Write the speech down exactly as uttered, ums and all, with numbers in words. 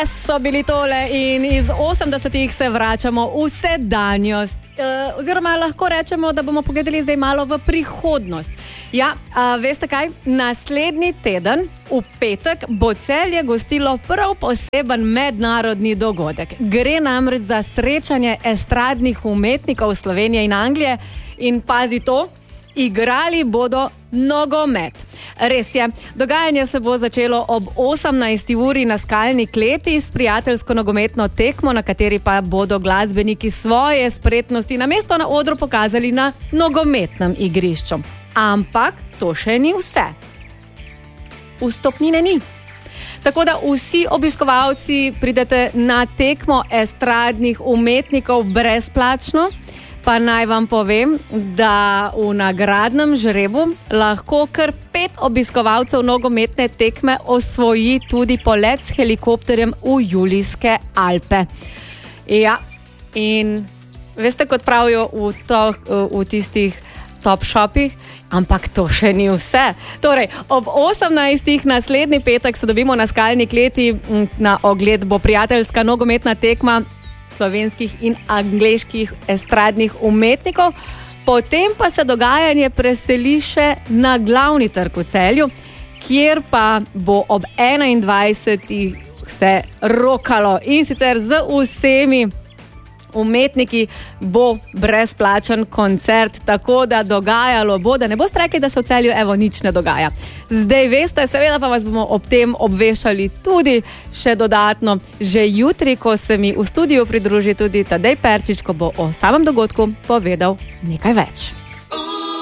Yes, so bili tole in iz osemdesetih se vračamo v sedanjost. Uh, oziroma lahko rečemo, da bomo pogledali zdaj malo v prihodnost. Ja, uh, veste kaj? Naslednji teden, v petek, bo Celje gostilo prav poseben mednarodni dogodek. Gre namreč za srečanje estradnih umetnikov Slovenije in Anglije in pazi to, igrali bodo nogomet. Res je, dogajanje se bo začelo ob osemnajsti uri na Skalni kleti s prijateljsko nogometno tekmo, na kateri pa bodo glasbeniki svoje spretnosti namesto na odru pokazali na nogometnem igrišču. Ampak to še ni vse. Vstopnine ni. Tako da vsi obiskovalci pridete na tekmo estradnih umetnikov brezplačno. Pa naj vam povem, da v nagradnem žrebu lahko kar pet obiskovalcev nogometne tekme osvoji tudi polet s helikopterjem v Julijske Alpe. Ja, in veste, kot pravijo v, to, v tistih top shopih, ampak to še ni vse. Torej, ob osemnajstih naslednji petek se dobimo na Skalni kleti, na ogled bo prijateljska nogometna tekma slovenskih in angleških estradnih umetnikov. Potem pa se dogajanje preseli še na glavni trg v Celju, kjer pa bo ob enaindvajsetih se rokalo in sicer z vsemi umetniki bo brezplačen koncert, tako da dogajalo bo, da ne boste rekli, da se v Celju evo nič ne dogaja. Zdaj veste, seveda pa vas bomo ob tem obveščali tudi še dodatno že jutri, ko se mi v studiu pridruži tudi Tadej Perčič, ko bo o samem dogodku povedal nekaj več.